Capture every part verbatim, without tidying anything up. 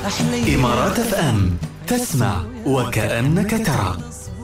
إمارات اف ام، تسمع وكأنك ترى.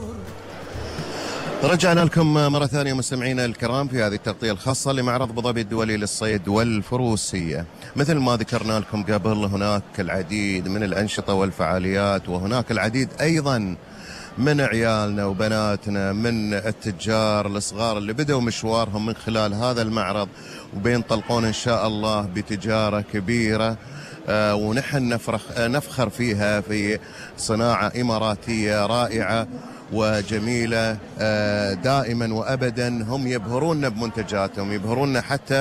رجعنا لكم مرة ثانية مستمعينا الكرام في هذه التغطية الخاصة لمعرض أبو ظبي الدولي للصيد والفروسية. مثل ما ذكرنا لكم قبل، هناك العديد من الأنشطة والفعاليات، وهناك العديد أيضا من عيالنا وبناتنا من التجار الصغار اللي بدأوا مشوارهم من خلال هذا المعرض وبينطلقون إن شاء الله بتجارة كبيرة. آه ونحن نفرخ آه نفخر فيها في صناعة إماراتية رائعة وجميلة. آه دائما وأبدا هم يبهروننا بمنتجاتهم، يبهروننا حتى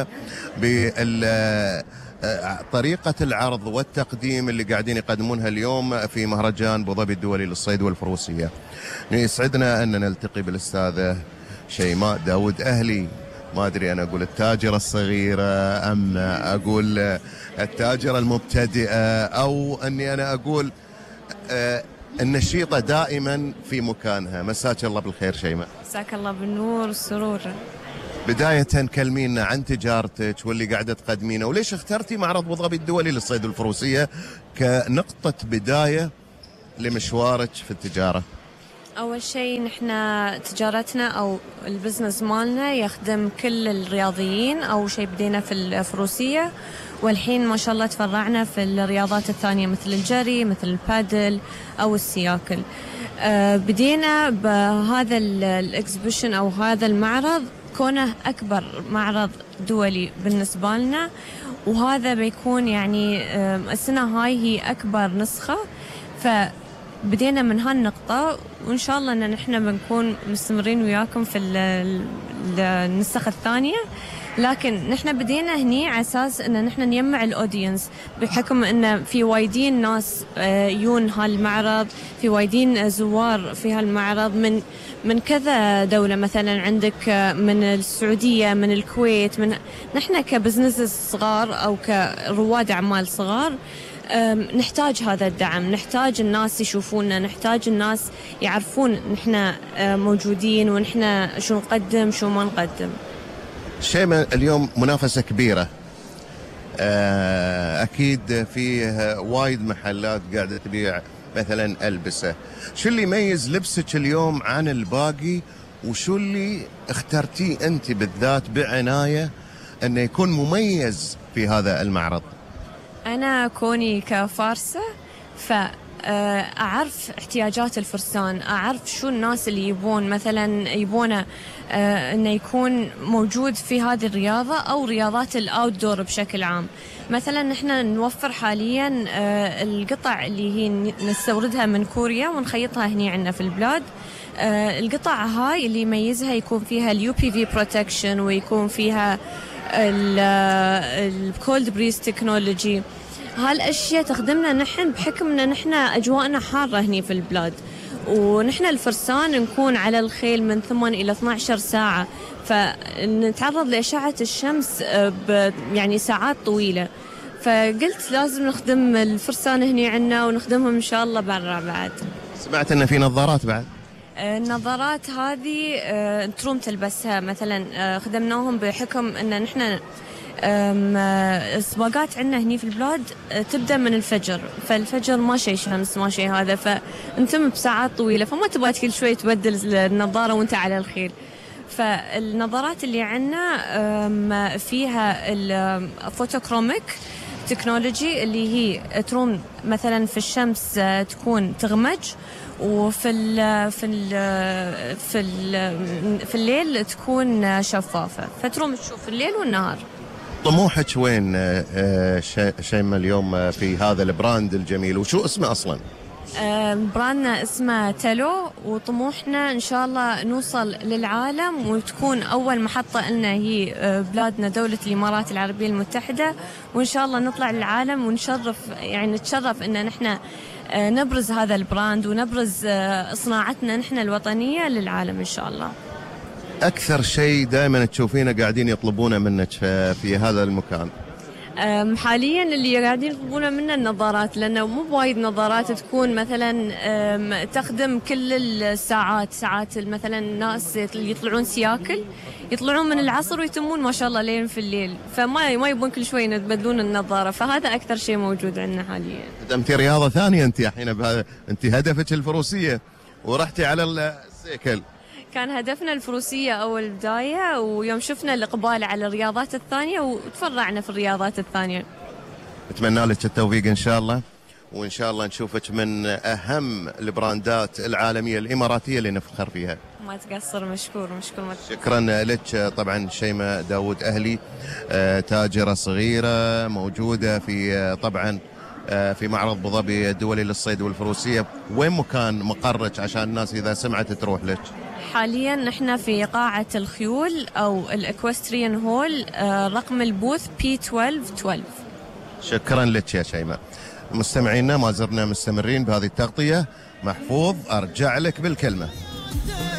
بطريقة العرض والتقديم اللي قاعدين يقدمونها اليوم في مهرجان أبو ظبي الدولي للصيد والفروسية. يسعدنا أن نلتقي بالأستاذة شيماء داود أهلي، ما أدري أنا أقول التاجرة الصغيرة أم أقول التاجرة المبتدئة، أو أني أنا أقول آه النشيطة دائما في مكانها. مساك الله بالخير شيماء. مساك الله بالنور والسرور. بداية كلمينا عن تجارتك واللي قاعدة تقدمينه، وليش اخترتي معرض أبو ظبي الدولي للصيد والفروسية كنقطة بداية لمشوارك في التجارة؟ أول شيء نحن تجارتنا أو البزنس مالنا يخدم كل الرياضيين. أول شيء بدينا في الفروسية، والحين ما شاء الله تفرعنا في الرياضات الثانية مثل الجري، مثل البادل أو السياكل. أه بدينا بهذا الإكسبيشن أو هذا المعرض كونه أكبر معرض دولي بالنسبة لنا، وهذا بيكون يعني السنة هاي هي أكبر نسخة. ف بدينا من هالنقطة، وإن شاء الله أن نحن بنكون مستمرين وياكم في النسخة الثانية. لكن نحن بدينا هني على أساس أن نحن نجمع الأودينس، بحكم أن في وايدين ناس يون هالمعرض، في وايدين زوار في هالمعرض من من كذا دولة، مثلا عندك من السعودية، من الكويت. من نحن كبزنس صغار أو كرواد أعمال صغار نحتاج هذا الدعم، نحتاج الناس يشوفونا، نحتاج الناس يعرفون نحن موجودين ونحن شو نقدم شو ما نقدم. شيماء، اليوم منافسة كبيرة، أكيد فيه وايد محلات قاعدة تبيع مثلا ألبسة. شو اللي يميز لبسك اليوم عن الباقي، وشو اللي اخترتيه أنت بالذات بعناية أنه يكون مميز في هذا المعرض؟ أنا كوني كفارسة فأعرف احتياجات الفرسان، أعرف شو الناس اللي يبون مثلا يبونه أنه يكون موجود في هذه الرياضة أو رياضات الأوتدور بشكل عام. مثلا نحن نوفر حاليا القطع اللي هي نستوردها من كوريا ونخيطها هنا عندنا في البلاد. القطع هاي اللي يميزها يكون فيها اليو بي في بروتكشن، ويكون فيها الكولد بريز تكنولوجي. هالاشياء تخدمنا نحن بحكم ان نحن اجواءنا حاره هني في البلاد، ونحن الفرسان نكون على الخيل من ثمانية الى اثنتي عشرة ساعه، فنتعرض لاشعه الشمس يعني ساعات طويله. فقلت لازم نخدم الفرسان هني عنا ونخدمهم ان شاء الله برا. بعد سمعت ان في نظارات بعد. النظارات هذه تروم تلبسها مثلا، خدمناهم بحكم ان نحن السباقات عندنا هني في البلاد تبدا من الفجر، فالفجر ما شيء شمس ما شيء هذا، فانتم بساعات طويله، فما تبغى كل شوي تبدل النظاره وانت على الخيل. فالنظارات اللي عندنا فيها الفوتوكروميك تكنولوجي اللي هي تروم مثلا في الشمس تكون تغمج، وفي ال في ال في ال في الليل تكون شفافة، فتروم تشوف الليل والنهار. طموحك وين شيماء اليوم في هذا البراند الجميل، وشو اسمه أصلا؟ براندنا اسمه تلو، وطموحنا إن شاء الله نوصل للعالم وتكون أول محطة لنا هي بلادنا دولة الإمارات العربية المتحدة، وإن شاء الله نطلع للعالم ونشرف يعني نتشرف إن نحن نبرز هذا البراند ونبرز صناعتنا نحن الوطنية للعالم إن شاء الله. أكثر شيء دائما تشوفينه قاعدين يطلبونه منك في هذا المكان؟ أم، حاليا اللي قاعدين يطلبونه منا النظارات، لانه مو بوايد نظارات تكون مثلا أم، تخدم كل الساعات. ساعات مثلا الناس اللي يطلعون سياكل يطلعون من العصر ويتمون ما شاء الله لين في الليل، فما ما يبون كل شوي يبدلون النظاره، فهذا اكثر شيء موجود عندنا حاليا. قدمتي رياضه ثانيه انت الحين بهذا، انت هدفك الفروسيه ورحتي على السيكل. كان هدفنا الفروسية أول بداية، ويوم شفنا الإقبال على الرياضات الثانية وتفرعنا في الرياضات الثانية. أتمنى لك التوفيق إن شاء الله، وإن شاء الله نشوفك من أهم البراندات العالمية الإماراتية اللي نفخر فيها. ما تقصر، مشكور مشكور. ما شكرا لك. طبعا شيماء داود أهلي، تاجرة صغيرة موجودة في طبعا في معرض أبو ظبي الدولي للصيد والفروسية. وين مكان مقرك عشان الناس إذا سمعت تروح لك؟ حاليا نحن في قاعة الخيول أو الإكوستريان هول، رقم البوث بي اثناشر اثناشر. شكرا لك يا شيماء. مستمعينا ما زلنا مستمرين بهذه التغطية. محفوظ أرجع لك بالكلمة.